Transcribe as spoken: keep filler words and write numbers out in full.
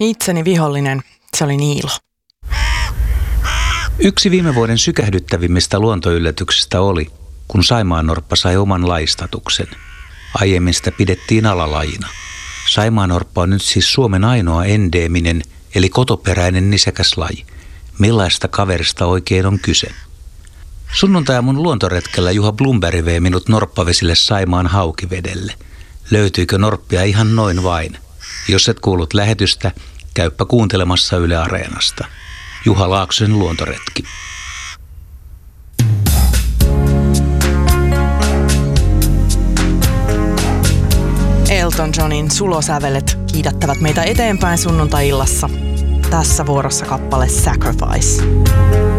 itseni vihollinen, se oli Niilo. Yksi viime vuoden sykähdyttävimmistä luontoyllätyksistä oli, kun saimaannorppa sai oman laistatuksen. Aiemmin sitä pidettiin alalajina. Saimaannorppa on nyt siis Suomen ainoa endeeminen, eli kotoperäinen nisäkäs laji. Millaista kaverista oikein on kyse? Sunnuntai-aamun luontoretkellä Juha Blomberg vei minut norppavesille Saimaan Haukivedelle. Löytyykö norppia ihan noin vain? Jos et kuullut lähetystä, käyppä kuuntelemassa Yle Areenasta. Juha Laaksosen luontoretki. Elton Johnin sulosävelet kiidattavat meitä eteenpäin sunnuntai-illassa. Tässä vuorossa kappale Sacrifice.